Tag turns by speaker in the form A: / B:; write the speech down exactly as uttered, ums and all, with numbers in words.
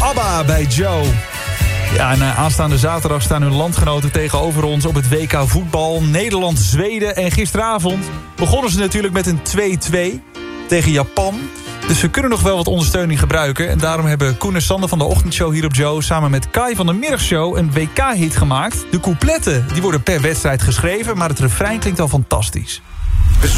A: ABBA bij Joe. Ja, en uh, aanstaande zaterdag staan hun landgenoten tegenover ons op het W K voetbal. Nederland-Zweden. En gisteravond begonnen ze natuurlijk met een twee-twee tegen Japan. Dus we kunnen nog wel wat ondersteuning gebruiken. En daarom hebben Koen en Sander van de ochtendshow hier op Joe samen met Kai van de middagshow een W K-hit gemaakt. De coupletten die worden per wedstrijd geschreven, maar het refrein klinkt al fantastisch.